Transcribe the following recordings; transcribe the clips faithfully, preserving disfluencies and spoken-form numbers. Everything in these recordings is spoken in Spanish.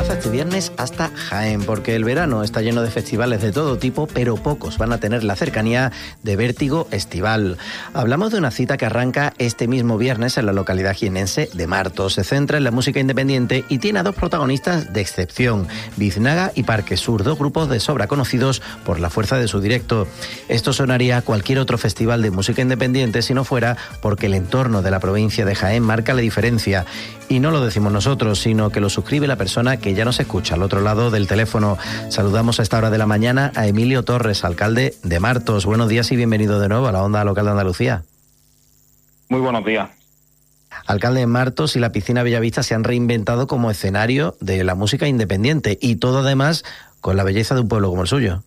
desplaza este viernes hasta Jaén, porque el verano está lleno de festivales de todo tipo, pero pocos van a tener la cercanía de Vértigo Estival. Hablamos de una cita que arranca este mismo viernes en la localidad jienense de Martos. Se centra en la música independiente y tiene a dos protagonistas de excepción, Biznaga y Parque Sur, dos grupos de sobra conocidos por la fuerza de su directo. Esto sonaría a cualquier otro festival de música independiente si no fuera porque el entorno de la provincia de Jaén marca la diferencia. Y no lo decimos nosotros, sino que lo suscribe la persona que ya nos escucha al otro lado del teléfono. Saludamos a esta hora de la mañana a Emilio Torres, alcalde de Martos. Buenos días y bienvenido de nuevo a la Onda Local de Andalucía. Muy buenos días. Alcalde de Martos y la Piscina Bellavista se han reinventado como escenario de la música independiente y todo además con la belleza de un pueblo como el suyo.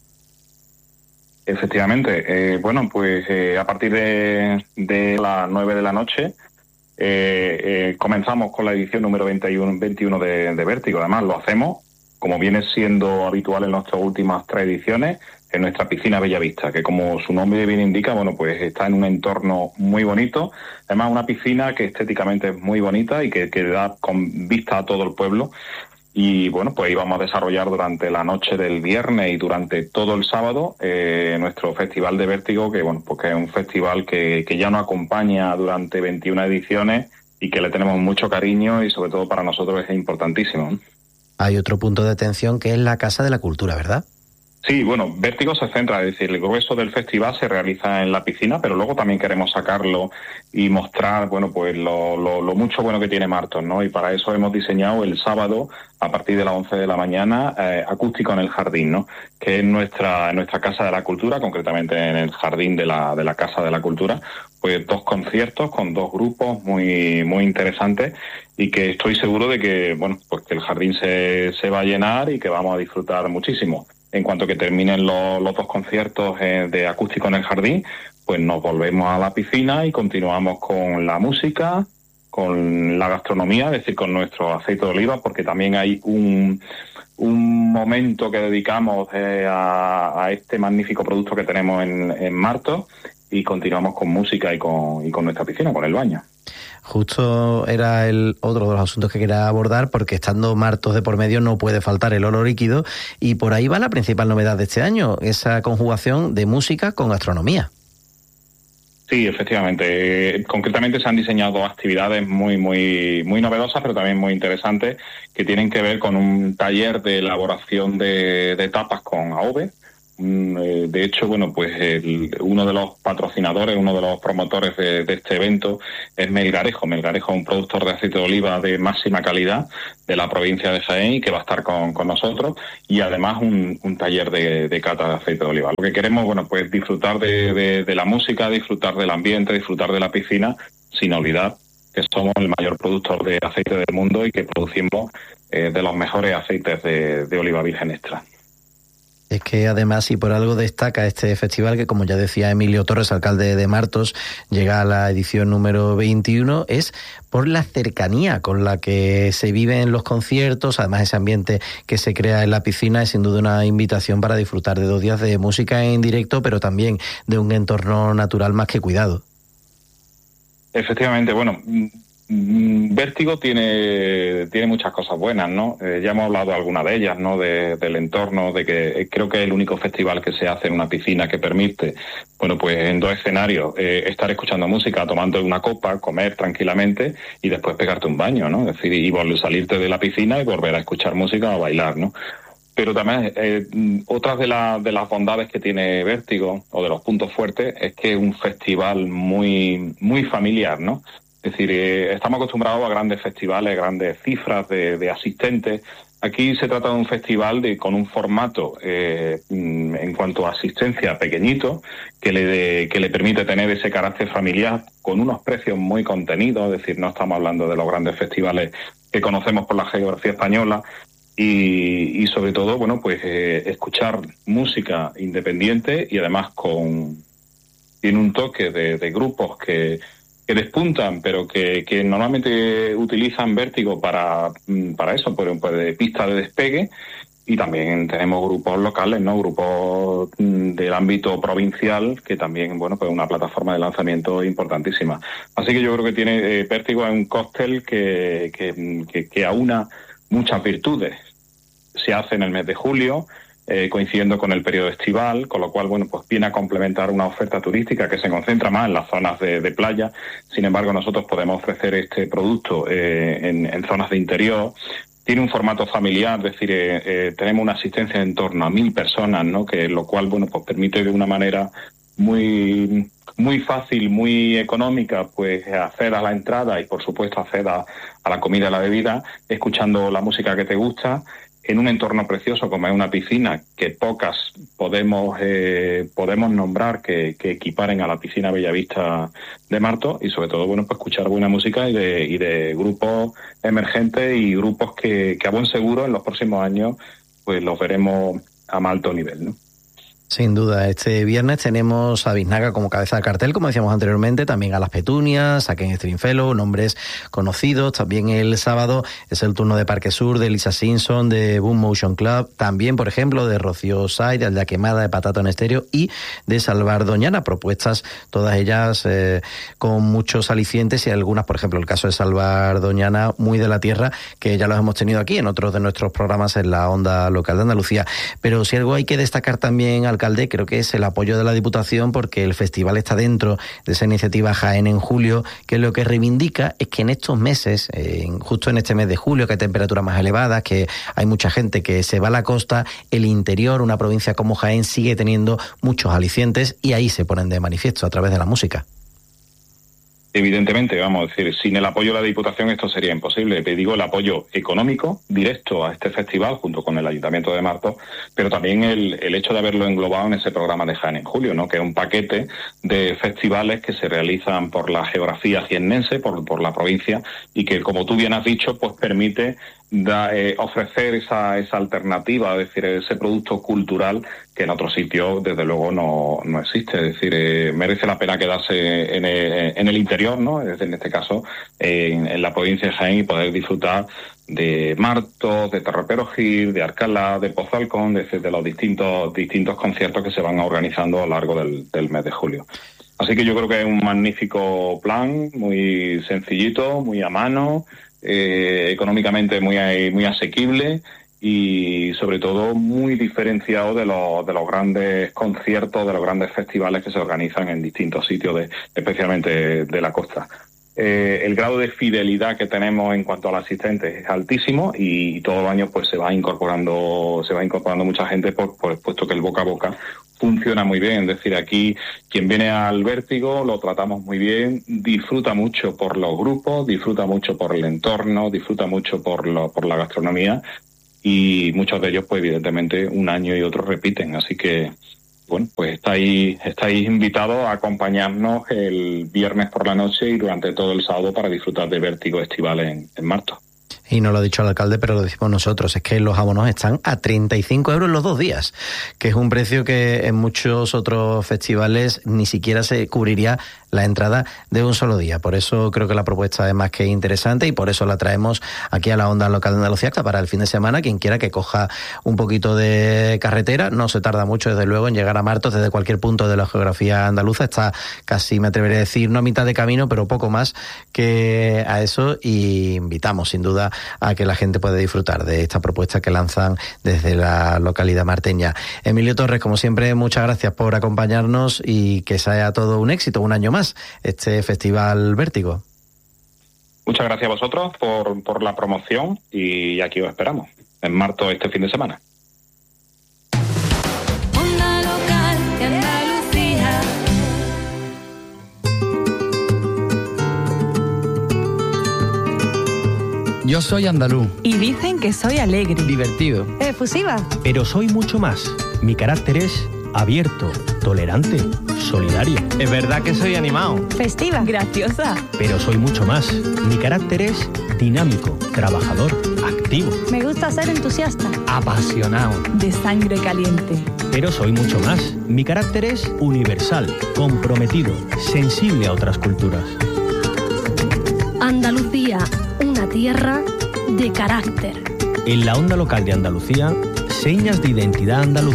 Efectivamente. Eh, bueno, pues eh, a partir de, de las nueve de la noche eh, eh, comenzamos con la edición número veintiuno, veintiuno de, de Vértigo. Además lo hacemos, como viene siendo habitual en nuestras últimas tres ediciones, en nuestra Piscina Bellavista, que como su nombre bien indica, bueno, pues está en un entorno muy bonito. Además una piscina que estéticamente es muy bonita y que, que da con vista a todo el pueblo. Y bueno, pues íbamos a desarrollar durante la noche del viernes y durante todo el sábado eh, nuestro Festival de Vértigo, que bueno, pues que es un festival que, que ya nos acompaña durante veintiuna ediciones y que le tenemos mucho cariño y sobre todo para nosotros es importantísimo. Hay otro punto de atención que es la Casa de la Cultura, ¿verdad? Sí, bueno, Vértigo se centra, es decir, el grueso del festival se realiza en la piscina, pero luego también queremos sacarlo y mostrar, bueno, pues lo, lo, lo mucho bueno que tiene Martos, ¿no? Y para eso hemos diseñado el sábado, a partir de las once de la mañana, eh, Acústico en el Jardín, ¿no? Que es nuestra nuestra Casa de la Cultura, concretamente en el jardín de la de la Casa de la Cultura, pues dos conciertos con dos grupos muy muy interesantes y que estoy seguro de que, bueno, pues que el jardín se, se va a llenar y que vamos a disfrutar muchísimo. En cuanto que terminen los, los dos conciertos eh, de Acústico en el Jardín, pues nos volvemos a la piscina y continuamos con la música, con la gastronomía, es decir, con nuestro aceite de oliva, porque también hay un, un momento que dedicamos eh, a, a este magnífico producto que tenemos en, en Martos y continuamos con música y con, y con nuestra piscina, con el baño. Justo era el otro de los asuntos que quería abordar, porque estando Martos de por medio no puede faltar el oro líquido y por ahí va la principal novedad de este año, esa conjugación de música con gastronomía. Sí, efectivamente. Eh, concretamente se han diseñado actividades muy, muy, muy novedosas, pero también muy interesantes, que tienen que ver con un taller de elaboración de, de tapas con A O V E. De hecho, bueno, pues el, uno de los patrocinadores, uno de los promotores de, de este evento es Melgarejo. Melgarejo es un productor de aceite de oliva de máxima calidad de la provincia de Jaén y que va a estar con, con nosotros y además un, un taller de, de cata de aceite de oliva. Lo que queremos, bueno, pues disfrutar de, de, de la música, disfrutar del ambiente, disfrutar de la piscina, sin olvidar que somos el mayor productor de aceite del mundo y que producimos eh, de los mejores aceites de, de oliva virgen extra. Es que además, y por algo destaca este festival, que como ya decía Emilio Torres, alcalde de Martos, llega a la edición número veintiuno, es por la cercanía con la que se vive en los conciertos. Además, ese ambiente que se crea en la piscina es sin duda una invitación para disfrutar de dos días de música en directo, pero también de un entorno natural más que cuidado. Efectivamente, bueno, Vértigo tiene tiene muchas cosas buenas, ¿no? Eh, ya hemos hablado de algunas de ellas, ¿no? De, del entorno, de que creo que es el único festival que se hace en una piscina que permite, bueno, pues en dos escenarios, eh, estar escuchando música, tomando una copa, comer tranquilamente y después pegarte un baño, ¿no? Es decir, y volver, salirte de la piscina y volver a escuchar música o bailar, ¿no? Pero también eh, otras de, la, de las bondades que tiene Vértigo, o de los puntos fuertes, es que es un festival muy, muy familiar, ¿no? Es decir, eh, estamos acostumbrados a grandes festivales, grandes cifras de, de asistentes. Aquí se trata de un festival de, con un formato eh, en cuanto a asistencia pequeñito, que le, de, que le permite tener ese carácter familiar con unos precios muy contenidos. Es decir, no estamos hablando de los grandes festivales que conocemos por la geografía española. Y, y sobre todo, bueno, pues eh, escuchar música independiente y además con tiene un toque de, de grupos que que despuntan, pero que, que normalmente utilizan Vértigo para, para eso, pues, pues de pista de despegue, y también tenemos grupos locales, ¿no? Grupos del ámbito provincial, que también, bueno, pues una plataforma de lanzamiento importantísima. Así que yo creo que tiene eh, Vértigo es un cóctel que, que, que, que aúna muchas virtudes. se hace en el mes de julio, eh, coincidiendo con el periodo estival, con lo cual, bueno, pues viene a complementar una oferta turística que se concentra más en las zonas de, de playa. Sin embargo, nosotros podemos ofrecer este producto eh, en, en zonas de interior. Tiene un formato familiar, es decir, eh, eh, tenemos una asistencia de en torno a mil personas, ¿no? Que lo cual, bueno, pues permite de una manera muy muy fácil, muy económica, pues acceder a la entrada y, por supuesto, acceder a, a la comida y la bebida, escuchando la música que te gusta, en un entorno precioso como es una piscina, que pocas podemos eh, podemos nombrar que, que equiparen a la piscina Bellavista de Martos, y sobre todo, bueno, pues escuchar buena música y de, y de grupos emergentes y grupos que, que a buen seguro en los próximos años pues los veremos a más alto nivel, ¿no? Sin duda, este viernes tenemos a Biznaga como cabeza de cartel, como decíamos anteriormente, también a Las Petunias, a Ken Stringfellow, nombres conocidos. También el sábado es el turno de Parque Sur, de Lisa Simpson, de Boom Motion Club, también, por ejemplo, de Rocío Sá, de Aldea Quemada, de Patata en Estéreo y de Salvar Doñana, propuestas todas ellas eh, con muchos alicientes, y algunas, por ejemplo, el caso de Salvar Doñana, muy de la tierra, que ya los hemos tenido aquí en otros de nuestros programas en la onda local de Andalucía. Pero si algo hay que destacar también, al alcalde, creo que es el apoyo de la Diputación, porque el festival está dentro de esa iniciativa Jaén en Julio, que lo que reivindica es que en estos meses, eh, justo en este mes de julio, que hay temperaturas más elevadas, que hay mucha gente que se va a la costa, el interior, una provincia como Jaén, sigue teniendo muchos alicientes, y ahí se ponen de manifiesto a través de la música. Evidentemente, vamos a decir, sin el apoyo de la Diputación esto sería imposible. Te digo, el apoyo económico directo a este festival junto con el Ayuntamiento de Martos, pero también el, el hecho de haberlo englobado en ese programa de Jaén en Julio, ¿no? Que es un paquete de festivales que se realizan por la geografía jiennense, por, por la provincia, y que, como tú bien has dicho, pues permite da, eh, ofrecer esa, esa alternativa, es decir, ese producto cultural que en otros sitios, desde luego, no, no existe. Es decir, eh, merece la pena quedarse en el, en el interior, ¿no? Es decir, en este caso, eh, en, en la provincia de Jaén, y poder disfrutar de Martos, de Terropero Gil, de Alcalá, de Pozo Alcón, de, de los distintos distintos conciertos que se van organizando a lo largo del, del mes de julio. Así que yo creo que es un magnífico plan, muy sencillito, muy a mano, eh, económicamente muy, muy asequible, y sobre todo muy diferenciado de los de los grandes conciertos, de los grandes festivales que se organizan en distintos sitios, de, especialmente de la costa. Eh, el grado de fidelidad que tenemos en cuanto al asistente es altísimo, y, y todos los años pues se va incorporando se va incorporando mucha gente, por, por, puesto que el boca a boca funciona muy bien. Es decir, aquí quien viene al Vértigo lo tratamos muy bien, disfruta mucho por los grupos, disfruta mucho por el entorno, disfruta mucho por, lo, por la gastronomía, y muchos de ellos, pues evidentemente, un año y otro repiten. Así que, bueno, pues estáis, estáis invitados a acompañarnos el viernes por la noche y durante todo el sábado para disfrutar de Vértigo Estival en, en Martos. Y no lo ha dicho el alcalde, pero lo decimos nosotros, es que los abonos están a treinta y cinco euros los dos días, que es un precio que en muchos otros festivales ni siquiera se cubriría la entrada de un solo día. Por eso creo que la propuesta es más que interesante, y por eso la traemos aquí a la onda local de Andalucía para el fin de semana. Quien quiera que coja un poquito de carretera, no se tarda mucho desde luego en llegar a Martos desde cualquier punto de la geografía andaluza. Está casi, me atreveré a decir, no a mitad de camino, pero poco más que a eso, y invitamos sin duda a que la gente pueda disfrutar de esta propuesta que lanzan desde la localidad marteña. Emilio Torres, como siempre, muchas gracias por acompañarnos, y que sea todo un éxito, un año más, este Festival Vértigo. Muchas gracias a vosotros por, por la promoción, y aquí os esperamos en Martos este fin de semana. Onda local de Andalucía. Yo soy andaluz. Y dicen que soy alegre. Divertido. Efusiva. Pero soy mucho más. Mi carácter es abierto, tolerante, solidario. Es verdad que soy animado. Festiva. Graciosa. Pero soy mucho más. Mi carácter es dinámico, trabajador, activo. Me gusta ser entusiasta. Apasionado. De sangre caliente. Pero soy mucho más. Mi carácter es universal, comprometido, sensible a otras culturas. Andalucía, una tierra de carácter. En la onda local de Andalucía, señas de identidad andaluza.